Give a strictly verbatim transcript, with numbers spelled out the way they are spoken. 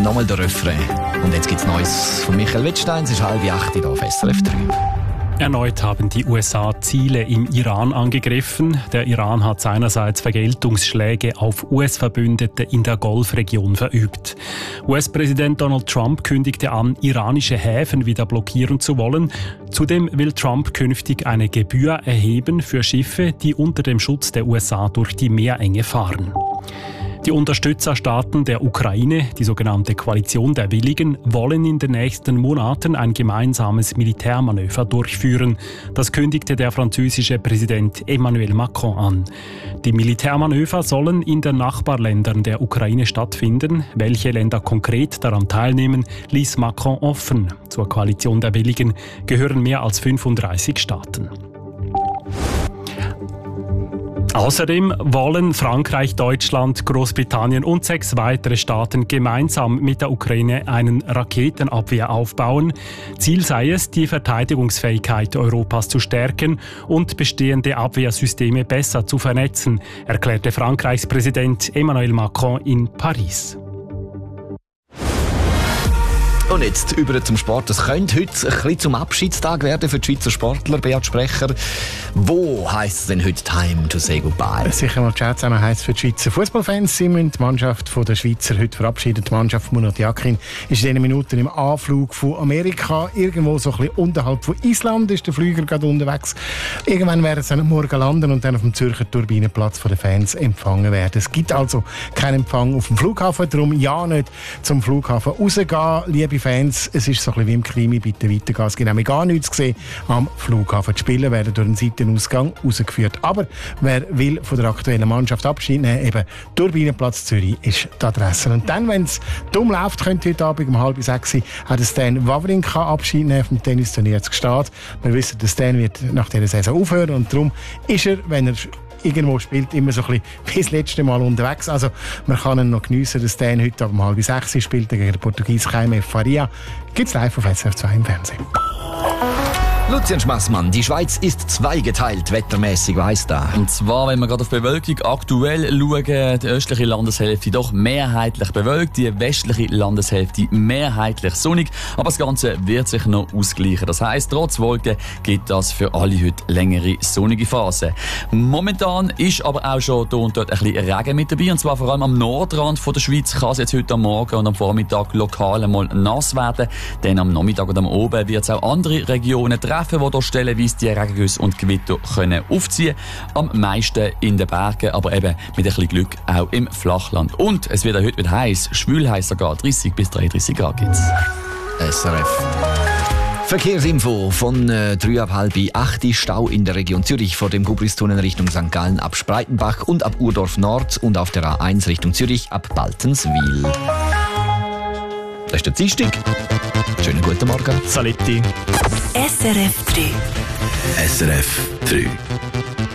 Nochmal der Refrain. Und jetzt gibt's Neues von Michael Wittstein. Es ist halb acht hier auf S R F drei. Erneut haben die U S A Ziele im Iran angegriffen. Der Iran hat seinerseits Vergeltungsschläge auf U S-Verbündete in der Golfregion verübt. U S-Präsident Donald Trump kündigte an, iranische Häfen wieder blockieren zu wollen. Zudem will Trump künftig eine Gebühr erheben für Schiffe, die unter dem Schutz der U S A durch die Meerenge fahren. Die Unterstützerstaaten der Ukraine, die sogenannte Koalition der Willigen, wollen in den nächsten Monaten ein gemeinsames Militärmanöver durchführen. Das kündigte der französische Präsident Emmanuel Macron an. Die Militärmanöver sollen in den Nachbarländern der Ukraine stattfinden. Welche Länder konkret daran teilnehmen, ließ Macron offen. Zur Koalition der Willigen gehören mehr als fünfunddreißig Staaten. Außerdem wollen Frankreich, Deutschland, Großbritannien und sechs weitere Staaten gemeinsam mit der Ukraine einen Raketenabwehr aufbauen. Ziel sei es, die Verteidigungsfähigkeit Europas zu stärken und bestehende Abwehrsysteme besser zu vernetzen, erklärte Frankreichs Präsident Emmanuel Macron in Paris. Und jetzt über zum Sport. Es könnte heute ein bisschen zum Abschiedstag werden für die Schweizer Sportler. Beat Sprecher, wo heisst es denn heute Time to say goodbye? Sicher mal Ciao zusammen heisst für die Schweizer Fußballfans. Sie müssen die Mannschaft der Schweizer heute verabschieden. Die Mannschaft von Murat Yakin ist in diesen Minuten im Anflug von Amerika. Irgendwo so ein bisschen unterhalb von Island ist der Flüger gerade unterwegs. Irgendwann werden sie am Morgen landen und dann auf dem Zürcher Turbinenplatz von den Fans empfangen werden. Es gibt also keinen Empfang auf dem Flughafen. Darum ja nicht zum Flughafen rausgehen, liebe Fans, es ist so ein bisschen wie im Krimi, bitte weitergehen. Es gibt nämlich gar nichts gesehen am Flughafen. Die Spieler werden durch den Seitenausgang rausgeführt. Aber wer will von der aktuellen Mannschaft Abschied nehmen, eben Turbinenplatz Zürich ist die Adresse. Und dann, wenn es dumm läuft, könnte heute Abend um halb sechs hat Stan Wawrinka Abschied nehmen vom Tennisturnier zu Gstaad. Wir wissen, der Stan wird nach dieser Saison aufhören und darum ist er, wenn er irgendwo spielt, immer so ein bisschen wie das letzte Mal unterwegs. Also man kann ihn noch geniessen. Der Stan heute um halb sechs spielt gegen den Portugies Jaime Faria. Gibt es live auf S R F zwei im Fernsehen. Lucian Schmassmann, die Schweiz ist zweigeteilt, wettermäßig, weiss da. Und zwar, wenn wir gerade auf Bewölkung aktuell schauen, die östliche Landeshälfte doch mehrheitlich bewölkt, die westliche Landeshälfte mehrheitlich sonnig, aber das Ganze wird sich noch ausgleichen. Das heisst, trotz Wolken gibt das für alle heute längere sonnige Phasen. Momentan ist aber auch schon hier und dort ein bisschen Regen mit dabei, und zwar vor allem am Nordrand von der Schweiz kann es jetzt heute am Morgen und am Vormittag lokal einmal nass werden, denn am Nachmittag und am Oben wird es auch andere Regionen treffen, die hier stellenweise die Regengüsse und Gewitter können aufziehen können. Am meisten in den Bergen, aber eben mit ein bisschen Glück auch im Flachland. Und es wird auch heute wieder heiß, schwül heiß sogar, dreißig bis dreiunddreißig Grad gibt's. S R F. Verkehrsinfo von äh, drei ab halb acht. Stau in der Region Zürich vor dem Gubristunnel Richtung Sankt Gallen ab Spreitenbach und ab Urdorf Nord und auf der A eins Richtung Zürich ab Baltenswil. Das ist der Dienstag. Schönen guten Morgen. Saletti. S R F drei. S R F drei.